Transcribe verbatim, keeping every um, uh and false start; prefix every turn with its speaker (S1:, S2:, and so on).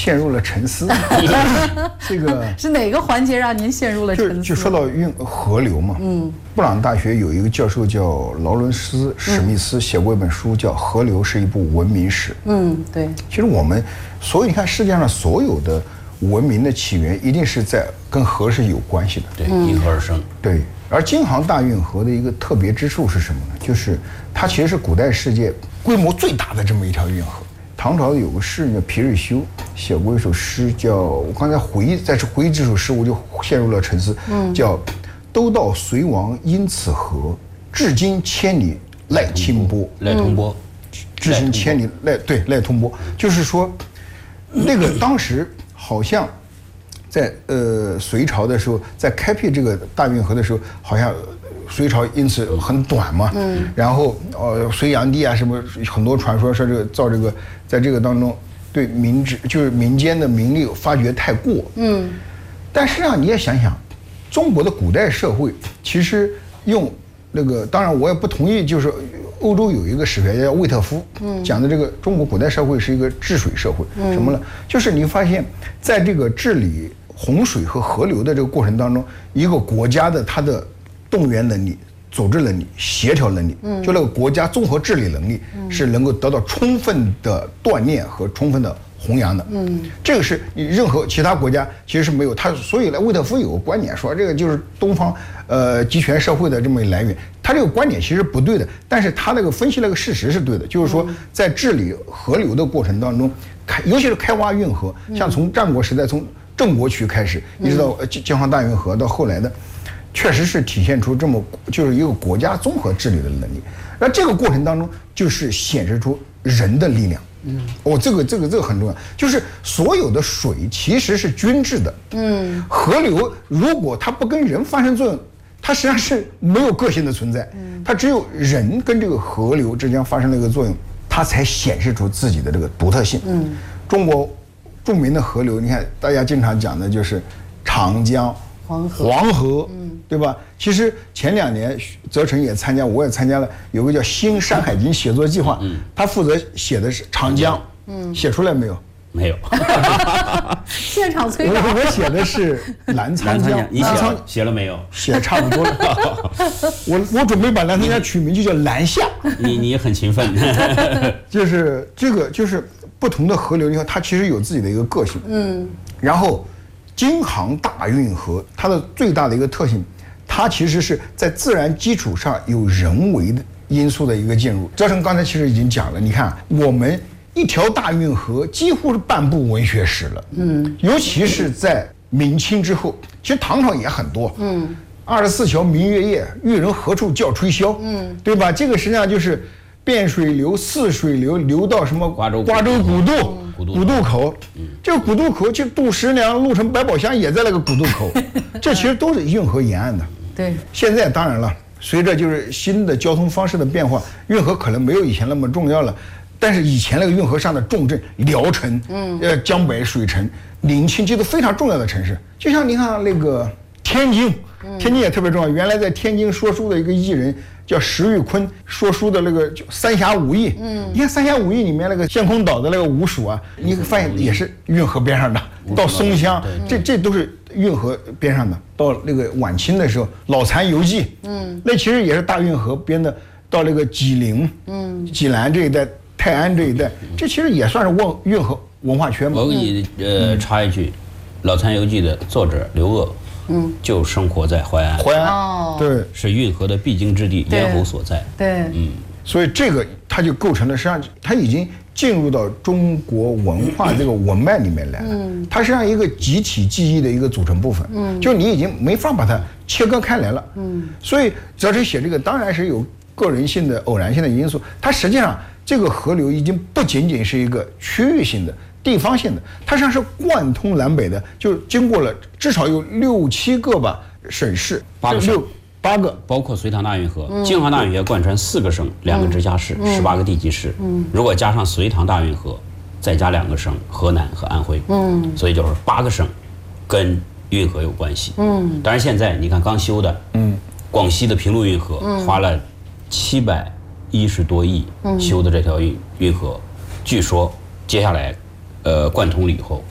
S1: 陷入了沉思。这个
S2: 是哪个环节让您陷入了沉思？
S1: 就就说到运河流嘛，嗯，布朗大学有一个教授叫劳伦斯·史密斯，写过一本书叫《河流是一部文明史》。
S2: 嗯，对。
S1: 其实我们，所以你看世界上所有的文明的起源，一定是在跟河是有关系的。
S3: 对，因河而生。
S1: 对。而京杭大运河的一个特别之处是什么呢？就是它其实是古代世界规模最大的这么一条运河。唐朝有个诗人叫皮日休，写过一首诗叫，我刚才回忆，再次回忆这首诗，我就陷入了沉思，嗯，叫“都道隋王因此河，至今千里赖清波”。
S3: 赖通波，
S1: 至今千里赖对赖通波，就是说，那个当时好像。在呃隋朝的时候，在开辟这个大运河的时候，好像隋朝因此很短嘛，嗯，然后呃隋炀帝啊什么很多传说说这个造这个在这个当中对民脂就是民间的民力发掘太过，嗯，但实际上你也想想，中国的古代社会其实用那个，当然我也不同意，就是欧洲有一个史学家叫魏特夫，嗯，讲的这个中国古代社会是一个治水社会，嗯，什么呢？就是你发现在这个治理洪水和河流的这个过程当中，一个国家的它的动员能力、组织能力、协调能力，嗯，就那个国家综合治理能力，嗯，是能够得到充分的锻炼和充分的弘扬的，嗯，这个是你任何其他国家其实是没有。他所以呢，魏特夫有个观点说，这个就是东方呃集权社会的这么一来源。他这个观点其实不对的，但是他那个分析那个事实是对的，就是说在治理河流的过程当中，开尤其是开挖运河，像从战国时代从郑国渠开始，一直到京杭大运河到后来的，确实是体现出这么就是一个国家综合治理的能力。那这个过程当中，就是显示出人的力量。嗯，哦，这个这个这个很重要，就是所有的水其实是均质的。嗯，河流如果它不跟人发生作用，它实际上是没有个性的存在。嗯，它只有人跟这个河流之间发生了一个作用，它才显示出自己的这个独特性。嗯，中国著名的河流，你看大家经常讲的就是长江、
S2: 黄河、
S1: 黄河，嗯，对吧？其实前两年泽成也参加，我也参加了，有个叫新山海经写作计划，嗯，他负责写的是长江，嗯，写出来没有？
S3: 没有。
S2: 现场催稿。
S1: 我我写的是澜沧江，
S3: 你写了写了没有？
S1: 写差不多了。我我准备把澜沧江取名就叫澜夏。
S3: 你你很勤奋。
S1: 就是这个就是不同的河流，你看它其实有自己的一个个性，嗯，然后。京杭大运河它的最大的一个特性，它其实是在自然基础上有人为的因素的一个进入。泽成刚才其实已经讲了，你看我们一条大运河几乎是半部文学史了，嗯，尤其是在明清之后，其实唐朝也很多，嗯，二十四桥明月夜，玉人何处教吹箫，嗯，对吧？这个实际上就是汴水流、泗水流流到什么
S3: 瓜州
S1: 瓜州古渡。古渡口，这个古渡口就渡十娘、鹿城百宝箱也在那个古渡口，这其实都是运河沿岸的。
S2: 对，
S1: 现在当然了，随着就是新的交通方式的变化，运河可能没有以前那么重要了。但是以前那个运河上的重镇聊城，嗯，呃江北水城、临清，这都非常重要的城市。就像你看那个天津，天津也特别重要。原来在天津说书的一个艺人。叫石玉坤说书的那个《三峡五义》，嗯，你看《三峡五义》里面那个陷空岛的那个五署啊，你会发现也是运河边上的。到松香，这这都是运河边上的。到那个晚清的时候，《老残游记》，嗯，那其实也是大运河边的。到那个济宁，嗯，济南这一带、泰安这一带，这其实也算是文运河文化圈嘛。
S3: 我给你呃插一句，《老残游记》的作者刘鹗。嗯，就生活在淮安，
S1: 淮安，哦，对，
S3: 是运河的必经之地，咽喉所在。
S2: 对，
S3: 嗯，
S1: 所以这个它就构成了，实际上它已经进入到中国文化这个文脉里面来了。嗯，它实际上一个集体记忆的一个组成部分。嗯，就你已经没法把它切割开来了。嗯，所以泽成写这个当然是有个人性的、偶然性的因素，它实际上这个河流已经不仅仅是一个区域性的。地方性的，它实际上是贯通南北的，就经过了至少有六七个吧省市，
S3: 八个
S1: 省，八个，
S3: 包括隋唐大运河、京杭大运河贯穿四个省、两个直辖市、十八个地级市。嗯，如果加上隋唐大运河，再加两个省，河南和安徽。嗯，所以就是八个省跟运河有关系。嗯，当然现在你看刚修的，嗯，广西的平陆运河花了七百一十多亿修的这条运运河，据说接下来。呃，贯通了以后，